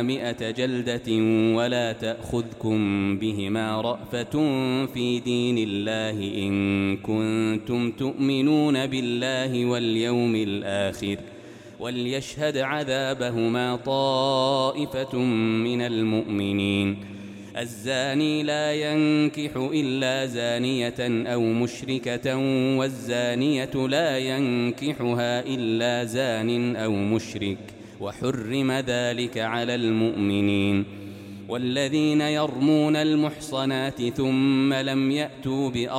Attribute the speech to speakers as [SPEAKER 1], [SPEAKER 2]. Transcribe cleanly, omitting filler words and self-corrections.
[SPEAKER 1] 100 جلدة ولا تأخذكم بهما رأفة في دين الله إن كنتم تؤمنون بالله واليوم الآخر وليشهد عذابهما طائفة من المؤمنين. الزاني لا ينكح إلا زانية أو مشركة والزانية لا ينكحها إلا زان أو مشرك وحرم ذلك على المؤمنين. والذين يرمون المحصنات ثم لم يأتوا